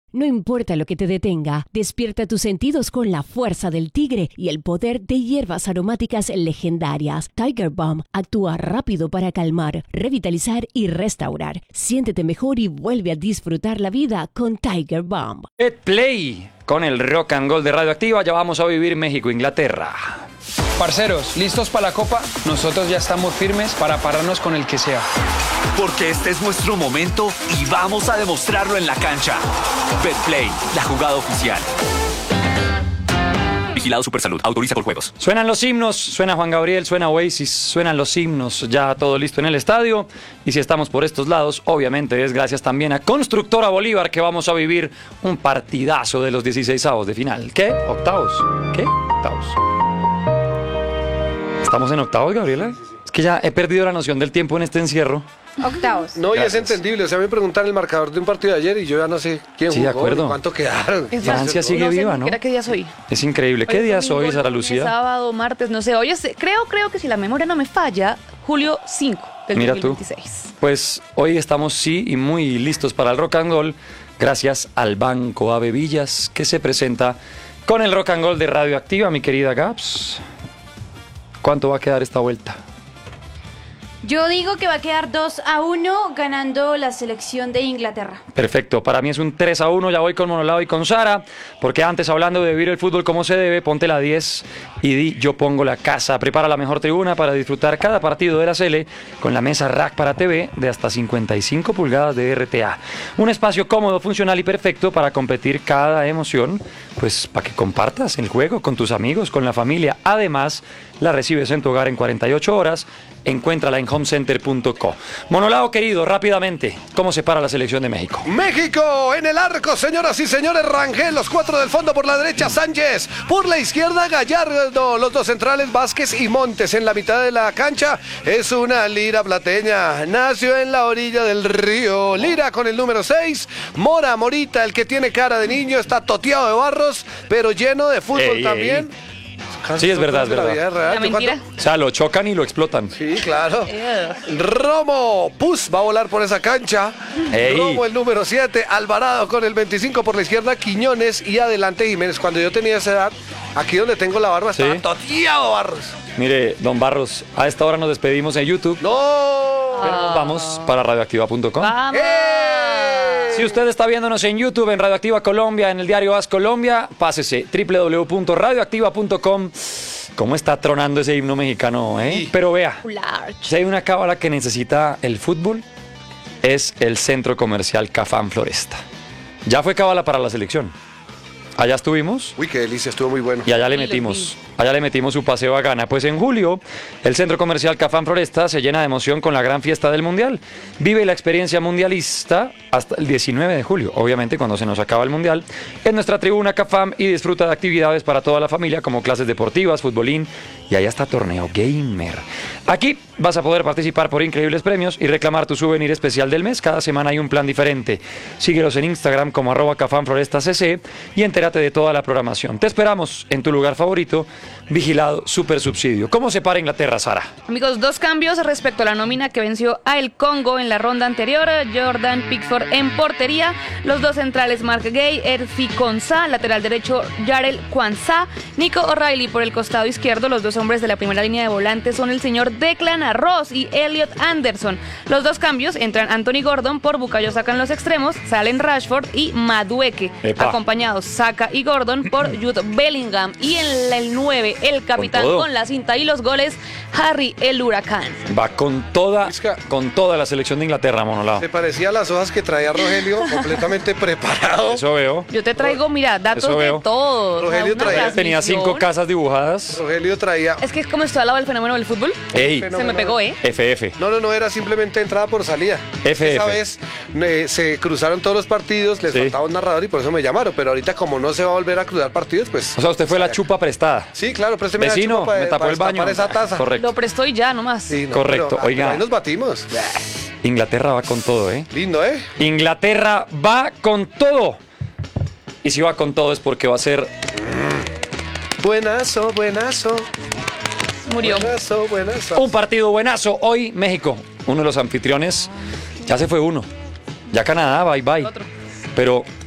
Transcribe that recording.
No importa lo que te detenga, despierta tus sentidos con la fuerza del tigre y el poder de hierbas aromáticas legendarias. Tiger Balm actúa rápido para calmar, revitalizar y restaurar. Siéntete mejor y vuelve a disfrutar la vida con Tiger Balm. Play con el Rock and Roll de Radioactiva. Ya vamos a vivir México-Inglaterra. Parceros, ¿listos para la Copa? Nosotros ya estamos firmes para pararnos con el que sea. Porque este es nuestro momento y vamos a demostrarlo en la cancha. Betplay, la jugada oficial. Vigilado Supersalud, autoriza con juegos. Suenan los himnos, suena Juan Gabriel, suena Oasis, suenan los himnos, ya todo listo en el estadio. Y si estamos por estos lados, obviamente es gracias también a Constructora Bolívar que vamos a vivir un partidazo de los 16avos de final. ¿Qué? ¿Octavos? ¿Qué? Octavos. ¿Estamos en octavos, Gabriela? Es que ya he perdido la noción del tiempo en este encierro. Octavos. No, y es Gracias. entendible. O sea, me preguntaron el marcador de un partido de ayer y yo ya no sé quién Sí, jugó de acuerdo. y cuánto quedaron. Francia sigue No sé viva, ni ¿no? siquiera qué día soy. Es increíble. ¿Qué día es hoy, Sara Lucía? Sábado, martes, no sé. Hoy es, creo que si la memoria no me falla, julio 5 del Mira tú. 2026. Pues hoy estamos sí y muy listos para el Rock and Roll gracias al Banco Ave Villas que se presenta con el Rock and Roll de Radioactiva, mi querida Gaps. ¿Cuánto va a quedar esta vuelta? Yo digo que va a quedar 2-1 ganando la selección de Inglaterra. Perfecto, para mí es un 3-1, ya voy con Monolao y con Sara, porque antes hablando de vivir el fútbol como se debe, ponte la 10 y di yo pongo la casa. Prepara la mejor tribuna para disfrutar cada partido de la Sele con la mesa rack para TV de hasta 55 pulgadas de RTA. Un espacio cómodo, funcional y perfecto para competir cada emoción, pues para que compartas el juego con tus amigos, con la familia. Además, la recibes en tu hogar en 48 horas. Encuéntrala en homecenter.co. Monolao, querido, rápidamente, ¿cómo se para la selección de México? México en el arco, señoras y señores. Rangel, los cuatro del fondo por la derecha, Sánchez. Por la izquierda, Gallardo. Los dos centrales, Vázquez y Montes. En la mitad de la cancha es una Lira plateña. Nació en la orilla del río. Lira con el número 6. Morita, el que tiene cara de niño, está toteado de barros, pero lleno de fútbol también. Sí, es verdad, es verdad. La mentira. O sea, lo chocan y lo explotan. Sí, claro. Romo, Pus va a volar por esa cancha. Ey. Romo, el número 7. Alvarado con el 25 por la izquierda. Quiñones y adelante Jiménez. Cuando yo tenía esa edad, aquí donde tengo la barba, estaba Sí. toteado Barros. Mire, don Barros, a esta hora nos despedimos en YouTube. ¡No! Pero nos vamos para radioactiva.com. Vamos. Si usted está viéndonos en YouTube, en Radioactiva Colombia, en el diario AS Colombia, pásese www.radioactiva.com. ¿Cómo está tronando ese himno mexicano, eh? Pero vea, si hay una cábala que necesita el fútbol, es el Centro Comercial Cafam Floresta. Ya fue cábala para la selección. Allá estuvimos. Uy, qué delicia, estuvo muy bueno. Y allá le metimos su paseo a Ghana. Pues en julio, el Centro Comercial Cafam Floresta se llena de emoción con la gran fiesta del Mundial. Vive la experiencia mundialista hasta el 19 de julio, obviamente cuando se nos acaba el Mundial, en nuestra tribuna Cafam y disfruta de actividades para toda la familia como clases deportivas, futbolín y allá está torneo gamer. Aquí vas a poder participar por increíbles premios y reclamar tu souvenir especial del mes. Cada semana hay un plan diferente. Síguelos en Instagram como @CafamFlorestaCC y entérate de toda la programación. Te esperamos en tu lugar favorito, vigilado Super Subsidio. ¿Cómo se para Inglaterra, Sara? Amigos, dos cambios respecto a la nómina que venció a el Congo en la ronda anterior. Jordan Pickford en portería, los dos centrales Mark Gay, Erfi Konsa, lateral derecho Jarel Kwanzaa, Nico O'Reilly por el costado izquierdo. Los dos hombres de la primera línea de volantes son el señor Declan Ross y Elliot Anderson. Los dos cambios entran Anthony Gordon por Bukayo Saka en los extremos, salen Rashford y Madueke, acompañados Saka y Gordon por Jude Bellingham, y en el 9 el capitán con la cinta y los goles, Harry el Huracán. Va con toda la selección de Inglaterra, Monolao. Se parecía a las hojas que traía Rogelio, completamente preparado. Eso veo. Yo te traigo, mira, datos Eso de veo. todos. Rogelio Una traía- Tenía 5 transmisión. casas dibujadas. Rogelio traía... Es que es como estoy al lado del fenómeno del fútbol. Ey, Se me pegó, ¿eh? FF. No, era simplemente entrada por salida. FF. Esa vez se cruzaron todos los partidos, les Sí. faltaba un narrador y por eso me llamaron. Pero ahorita, como no se va a volver a cruzar partidos, pues... O sea, usted fue la chupa prestada. Sí, claro, présteme la Vecino, chupa me tapó el baño. destapar esa taza. Correcto. Lo prestó y ya, nomás. Sí, no, Correcto, pero, oiga. ahí nos batimos. Inglaterra va con todo, ¿eh? Lindo, ¿eh? Inglaterra va con todo. Y si va con todo es porque va a ser... Buenazo. Murió. Buenazo. un partido buenazo. Hoy México, uno de los anfitriones, ya se fue uno. Ya Canadá, bye. Otro. Pero